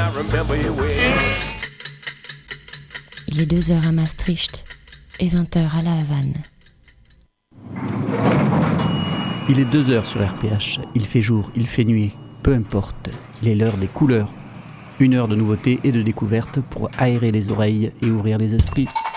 I remember you well. Il est 2h à Maastricht et 20h à La Havane. Il est 2h sur RPH. Il fait jour, il fait nuit. Peu importe. Il est l'heure des couleurs. 1 heure de nouveautés et de découvertes pour aérer les oreilles et ouvrir les esprits.